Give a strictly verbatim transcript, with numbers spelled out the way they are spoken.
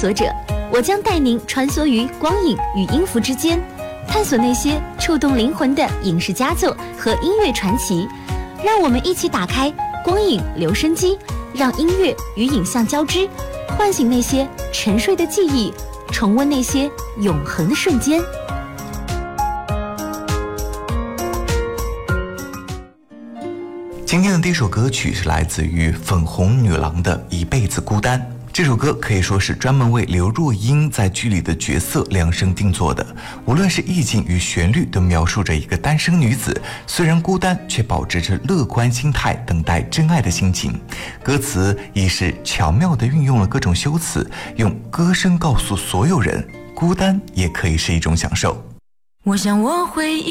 索者，我将带您穿梭于光影与音符之间，探索那些触动灵魂的影视佳作和音乐传奇。让我们一起打开光影留声机，让音乐与影像交织，唤醒那些沉睡的记忆，重温那些永恒的瞬间。 今天的第一首歌曲是来自于粉红女郎的《一辈子孤单》。这首歌可以说是专门为刘若英在剧里的角色量身定做的，无论是意境与旋律都描述着一个单身女子虽然孤单却保持着乐观心态，等待真爱的心情。歌词亦是巧妙地运用了各种修辞，用歌声告诉所有人，孤单也可以是一种享受。 我想我会